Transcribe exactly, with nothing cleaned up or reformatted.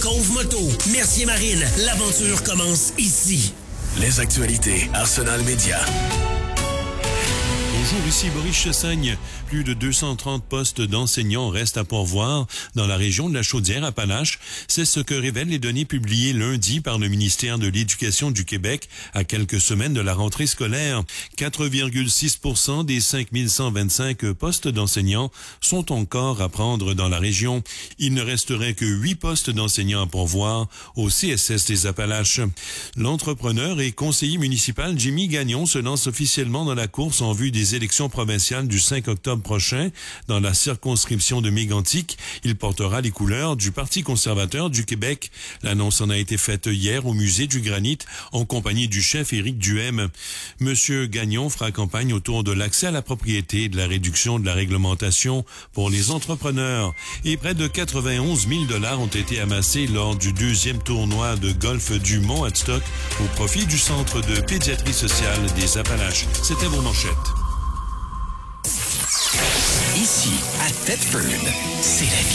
Cove Moto, Mercier-Marine, l'aventure commence ici. Les actualités, Arsenal Média. Bonjour, ici Boris Chassagne. Plus de deux cent trente postes d'enseignants restent à pourvoir dans la région de la Chaudière-Appalaches. C'est ce que révèlent les données publiées lundi par le ministère de l'Éducation du Québec à quelques semaines de la rentrée scolaire. quatre virgule six pour cent des cinq mille cent vingt-cinq postes d'enseignants sont encore à prendre dans la région. Il ne resterait que huit postes d'enseignants à pourvoir au C S S des Appalaches. L'entrepreneur et conseiller municipal Jimmy Gagnon se lance officiellement dans la course en vue des élections provinciales du cinq octobre prochain dans la circonscription de Mégantic. Il portera les couleurs du Parti conservateur du Québec. L'annonce en a été faite hier au musée du Granit en compagnie du chef Éric Duhem. Monsieur Gagnon fera campagne autour de l'accès à la propriété et de la réduction de la réglementation pour les entrepreneurs. Et près de quatre-vingt-onze mille dollars ont été amassés lors du deuxième tournoi de golf du Mont-Adstock au profit du Centre de pédiatrie sociale des Appalaches. C'était vos manchettes. Ici, à Thetford, c'est la vie.